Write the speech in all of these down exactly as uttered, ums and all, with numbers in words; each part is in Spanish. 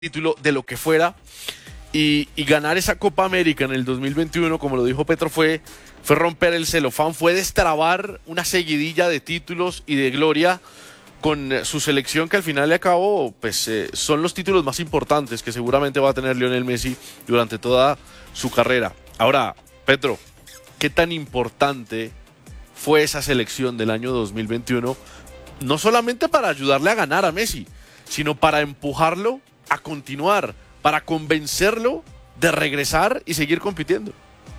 título de lo que fuera y, y ganar esa Copa América en el dos mil veintiuno, como lo dijo Petro, fue, fue romper el celofán, fue destrabar una seguidilla de títulos y de gloria con su selección, que al final y al cabo pues, eh, son los títulos más importantes que seguramente va a tener Lionel Messi durante toda su carrera. Ahora, Petro, ¿qué tan importante fue esa selección del año dos mil veintiuno? No solamente para ayudarle a ganar a Messi, sino para empujarlo a continuar, para convencerlo de regresar y seguir compitiendo.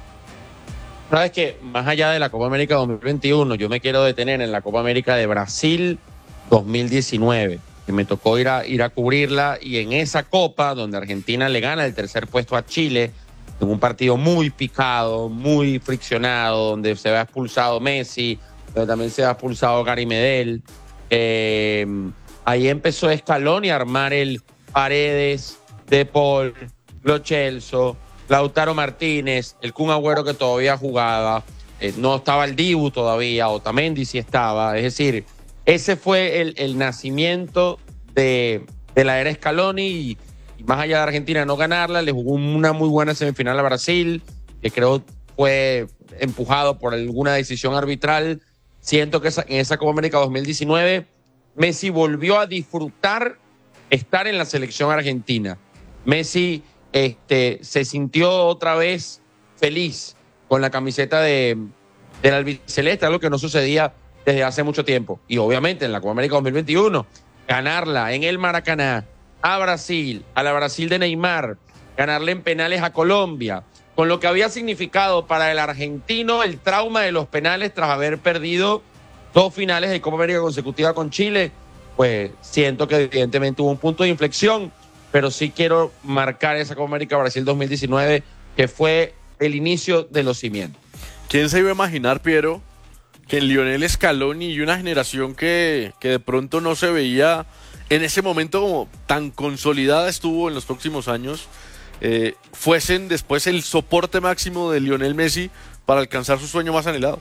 Sabes que más allá de la Copa América dos mil veintiuno, yo me quiero detener en la Copa América de Brasil dos mil diecinueve, que me tocó ir a, ir a cubrirla, y en esa Copa, donde Argentina le gana el tercer puesto a Chile, en un partido muy picado, muy friccionado, donde se va expulsado Messi, donde también se va expulsado Gary Medel. Eh, ahí empezó Scaloni a armar el Paredes, De Paul, Lo Celso, Lautaro Martínez, el Kun Agüero, que todavía jugaba, eh, no estaba el Dibu todavía, Otamendi sí estaba. Es decir, ese fue el, el nacimiento de, de la era Scaloni, y, y más allá de Argentina no ganarla, le jugó una muy buena semifinal a Brasil, que creo fue empujado por alguna decisión arbitral. Siento que esa, en esa Copa América dos mil diecinueve Messi volvió a disfrutar estar en la selección argentina. Messi este, se sintió otra vez feliz con la camiseta de, del albiceleste, algo que no sucedía desde hace mucho tiempo. Y obviamente en la Copa América dos mil veintiuno, ganarla en el Maracaná a Brasil, a la Brasil de Neymar, ganarle en penales a Colombia, con lo que había significado para el argentino el trauma de los penales tras haber perdido dos finales de Copa América consecutiva con Chile, pues siento que evidentemente hubo un punto de inflexión, pero sí quiero marcar esa Copa América Brasil dos mil diecinueve, que fue el inicio de los cimientos. ¿Quién se iba a imaginar, Piero, que en Lionel Scaloni y una generación que, que de pronto no se veía en ese momento como tan consolidada estuvo en los próximos años, eh, fuesen después el soporte máximo de Lionel Messi para alcanzar su sueño más anhelado?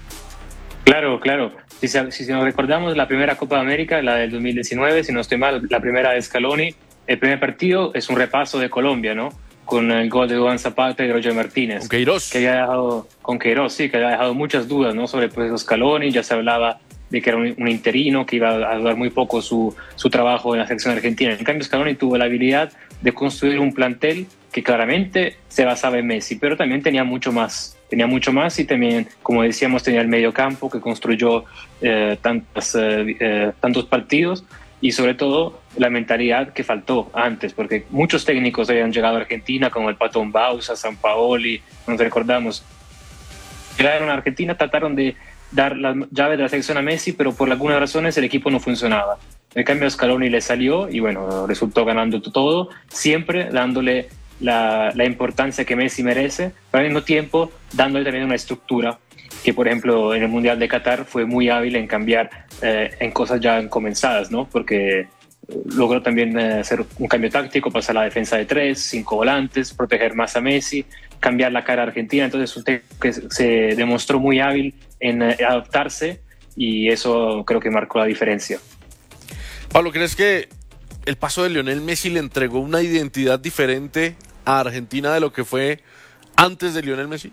Claro, claro. Si, si nos recordamos la primera Copa de América, la del dos mil diecinueve, si no estoy mal, la primera de Scaloni, el primer partido es un repaso de Colombia, ¿no? Con el gol de Duván Zapata y Roger Martínez. Con Queiroz. Que había dejado, con Queiroz, sí, que había dejado muchas dudas, ¿no? Sobre pues, Scaloni. Ya se hablaba de que era un, un interino, que iba a durar muy poco su, su trabajo en la selección argentina. En cambio, Scaloni tuvo la habilidad de construir un plantel que claramente se basaba en Messi, pero también tenía mucho más. Tenía mucho más y también, como decíamos, tenía el medio campo que construyó eh, tantas, eh, eh, tantos partidos, y sobre todo la mentalidad que faltó antes, porque muchos técnicos habían llegado a Argentina, como el Patón Bausa, Sampaoli, nos recordamos. Llegaron a Argentina, trataron de dar las llaves de la selección a Messi, pero por algunas razones el equipo no funcionaba. En cambio, a Scaloni le salió y bueno, resultó ganando todo, siempre dándole La, la importancia que Messi merece, pero al mismo tiempo dándole también una estructura que, por ejemplo, en el Mundial de Qatar fue muy hábil en cambiar eh, en cosas ya comenzadas, ¿no? Porque logró también eh, hacer un cambio táctico, pasar a la defensa de tres, cinco volantes, proteger más a Messi, cambiar la cara a Argentina. Entonces, un técnico que se demostró muy hábil en eh, adaptarse, y eso creo que marcó la diferencia. Pablo, ¿crees que el paso de Lionel Messi le entregó una identidad diferente a Argentina de lo que fue antes de Lionel Messi?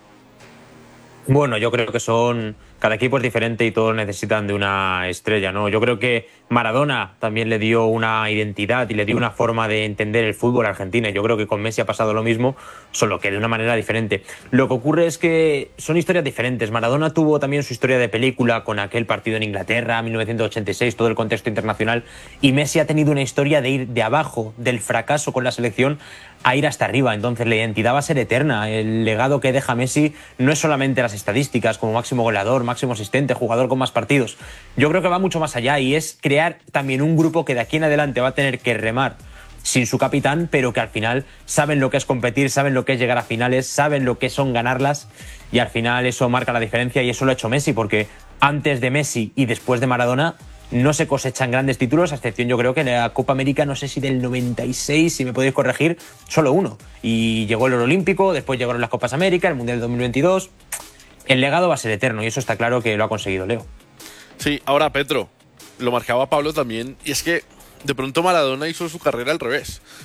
Bueno, yo creo que son... Cada equipo es diferente y todos necesitan de una estrella, ¿no? Yo creo que Maradona también le dio una identidad y le dio una forma de entender el fútbol a Argentina. Yo creo que con Messi ha pasado lo mismo, solo que de una manera diferente. Lo que ocurre es que son historias diferentes. Maradona tuvo también su historia de película con aquel partido en Inglaterra, mil novecientos ochenta y seis, todo el contexto internacional. Y Messi ha tenido una historia de ir de abajo, del fracaso con la selección, a ir hasta arriba. Entonces la identidad va a ser eterna. El legado que deja Messi no es solamente las estadísticas como máximo goleador, máximo asistente, jugador con más partidos. Yo creo que va mucho más allá, y es crear también un grupo que de aquí en adelante va a tener que remar sin su capitán, pero que al final saben lo que es competir, saben lo que es llegar a finales, saben lo que son ganarlas, y al final eso marca la diferencia, y eso lo ha hecho Messi, porque antes de Messi y después de Maradona no se cosechan grandes títulos, a excepción yo creo que en la Copa América, no sé si del noventa y seis, si me podéis corregir, solo uno. Y llegó el Oro Olímpico, después llegaron las Copas América, el Mundial dos mil veintidós. El legado va a ser eterno, y eso está claro que lo ha conseguido Leo. Sí, ahora Petro, lo marcaba Pablo también, y es que De pronto Maradona hizo su carrera al revés.